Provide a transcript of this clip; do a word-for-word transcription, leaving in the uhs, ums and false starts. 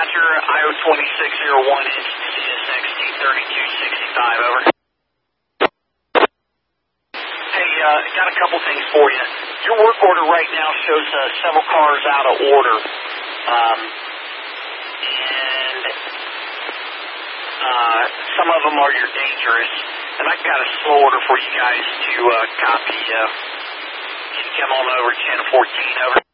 Roger, I O twenty-six oh one is C S X T thirty-two sixty-five, over. Hey, uh, got a couple things for you. Your work order right now shows uh, several cars out of order. Um, and uh, some of them are your dangerous. And I've got a slow order for you guys to uh, copy. Uh, can you come on over ten fourteen, over?